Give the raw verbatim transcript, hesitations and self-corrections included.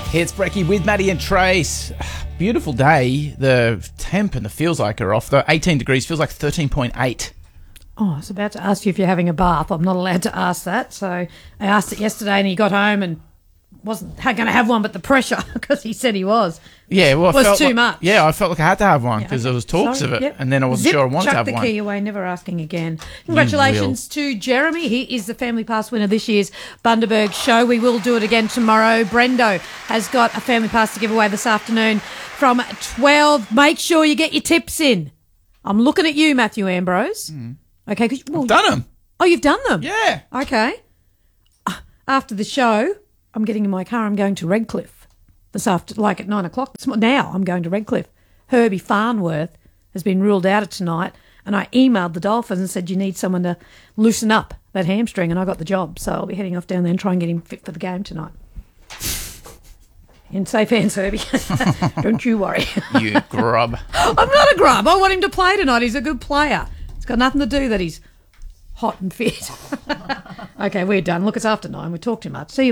It's Brekkie with Maddie and Trace. Beautiful day. The temp and the feels like are off. The eighteen degrees feels like thirteen point eight. Oh, I was about to ask you if you're having a bath. I'm not allowed to ask that. So I asked it yesterday and he got home and wasn't going to have one, but the pressure, because he said he was, Yeah, well, I was felt too like, much. Yeah, I felt like I had to have one because Yeah, okay. there was talks Sorry, of it, yep. and then I wasn't Zip, sure I wanted chuck to have the one. key away, never asking again. Congratulations to Jeremy. He is the Family Pass winner this year's Bundaberg show. We will do it again tomorrow. Brendo has got a Family Pass to give away this afternoon from twelve. Make sure you get your tips in. I'm looking at you, Matthew Ambrose. Mm. Okay, 'cause, well, I've done them. Oh, you've done them? Yeah. Okay. After the show, I'm getting in my car. I'm going to Redcliffe this after, like at nine o'clock. This mo- Now I'm going to Redcliffe. Herbie Farnworth has been ruled out of tonight, and I emailed the Dolphins and said, you need someone to loosen up that hamstring, and I got the job. So I'll be heading off down there and try and get him fit for the game tonight. In safe hands, Herbie. Don't you worry. You grub. I'm not a grub. I want him to play tonight. He's a good player. It's got nothing to do that he's hot and fit. Okay, we're done. Look, it's after nine. We talked too much. See you.